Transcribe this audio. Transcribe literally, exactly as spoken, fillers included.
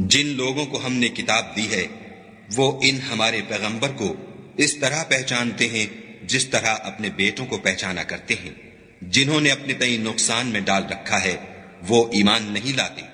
जिन लोगों को हमने किताब दी है वो इन हमारे पैगंबर को इस तरह पहचानते हैं जिस तरह अपने बेटों को पहचाना करते हैं। जिन्होंने अपने तई नुकसान में डाल रखा है वो ईमान नहीं लाते।